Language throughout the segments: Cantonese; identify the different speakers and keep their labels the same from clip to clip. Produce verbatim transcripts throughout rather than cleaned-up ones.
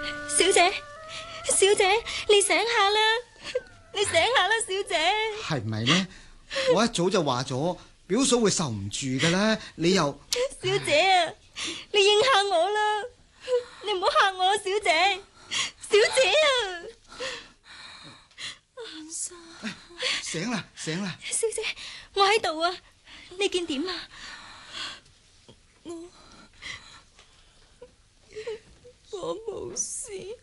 Speaker 1: 小姐，小姐，你醒下啦！你醒下啦，小姐。
Speaker 2: 係唔係呢？我一早就話咗，表嫂會受唔住㗎啦。你又
Speaker 1: 小姐啊，你應下我啦！你唔好嚇我啊，小姐，小姐啊！
Speaker 2: 醒啦，醒啦！
Speaker 1: 小姐，我喺度啊，你見點啊？
Speaker 3: 我我冇事。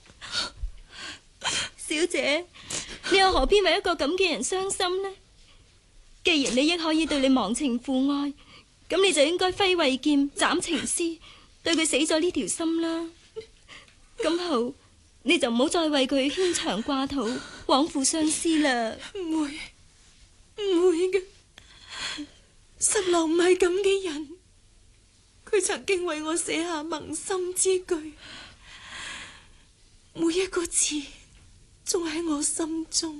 Speaker 1: 小姐，你又何必為一個咁嘅人傷心呢？既然你亦可以對你忘情負愛，咁你就應該揮慧劍斬情絲，對佢死咗呢條心啦。咁好，你就唔好再為佢牽腸掛肚、枉負相思啦。
Speaker 3: 唔會，唔會嘅。十郎唔係咁嘅人，佢曾經為我寫下盟心之句，每一個字仲喺我心中。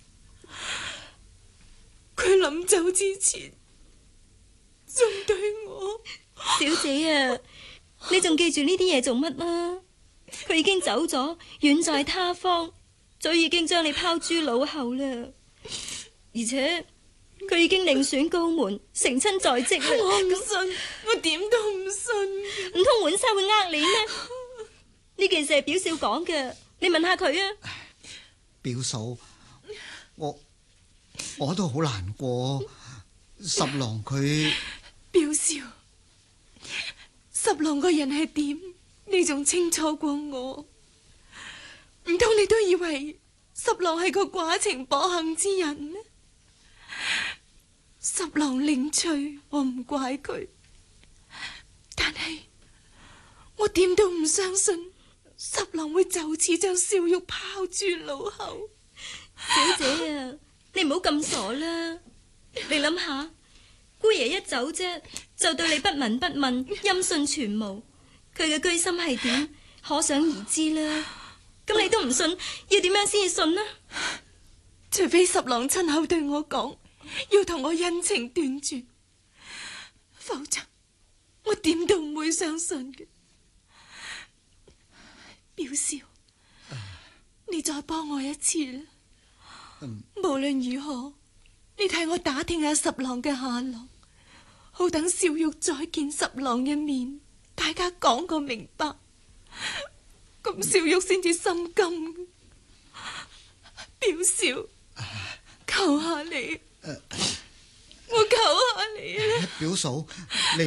Speaker 3: 佢臨走之前仲對我。
Speaker 1: 小姐啊，你仲記住呢啲嘢做乜啊？佢已經走咗，遠在他方，早已經將你拋諸腦後啦。而且佢已經另選高門，成親在即啦。
Speaker 3: 我唔信，我點都唔信。
Speaker 1: 唔通浣紗會呃你咩？呢件事係表少講嘅，你問下佢啊。
Speaker 2: 表嫂，我我都好難過。十郎佢
Speaker 3: 表少，十郎個人係點，你仲清楚過我？唔通你都以為十郎係個寡情薄幸之人咩？十郎領趣，我唔怪佢，但係我點都唔相信十郎會就此將少玉拋諸腦後。
Speaker 1: 小姐啊，你唔好咁傻啦！你諗下，姑爺一走啫，就對你不聞不問，音訊全無，佢嘅居心係點，可想而知啦。咁你都唔信，要點樣先至信呢？
Speaker 3: 除非十郎親口對我講，要同我恩情斷絕，否則我點都唔會相信嘅。表少，你再幫我一次啦。
Speaker 2: 嗯、
Speaker 3: 無論如何，你替我打聽下十郎嘅下落，好等少玉再見十郎嘅面，大家講個明白，咁少玉先至心甘。表少，求下你，我求下你啦！
Speaker 2: 表嫂，你